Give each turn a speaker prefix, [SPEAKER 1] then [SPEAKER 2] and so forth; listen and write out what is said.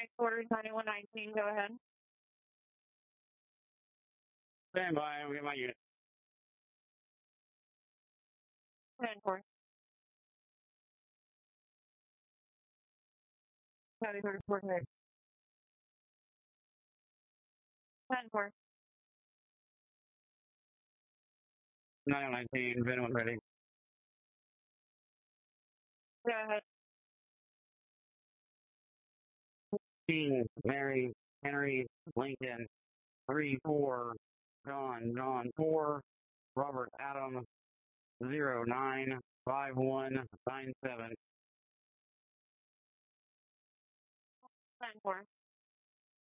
[SPEAKER 1] Quarters 9119, go ahead.
[SPEAKER 2] Stand by, I'm get my unit.
[SPEAKER 1] 10-4. Copy 34, 10-4.
[SPEAKER 2] 9119, Venom ready.
[SPEAKER 1] Go ahead.
[SPEAKER 2] King, Mary, Henry, Lincoln, 3-4, John 4, Robert Adam, 095197.
[SPEAKER 1] 10-4.